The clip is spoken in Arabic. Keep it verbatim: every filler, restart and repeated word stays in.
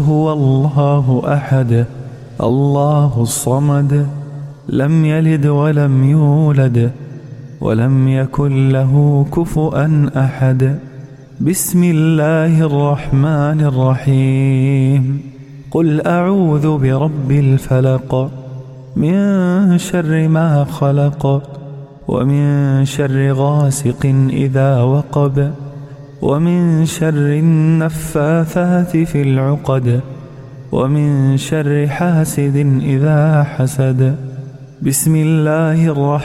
هو الله أحد الله الصمد لم يلد ولم يولد ولم يكن له كفؤا أحد. بسم الله الرحمن الرحيم. قل أعوذ برب الفلق من شر ما خلق ومن شر غاسق إذا وقب ومن شر النفاثات في العقد ومن شر حاسد إذا حسد. بسم الله الرحمن